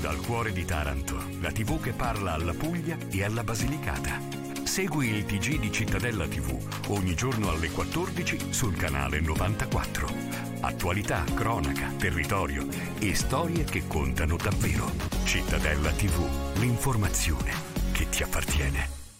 Dal cuore di Taranto, la TV che parla alla Puglia e alla Basilicata. Segui il TG di Cittadella TV ogni giorno alle 14 sul canale 94. Attualità, cronaca, territorio e storie che contano davvero. Cittadella TV, l'informazione che ti appartiene.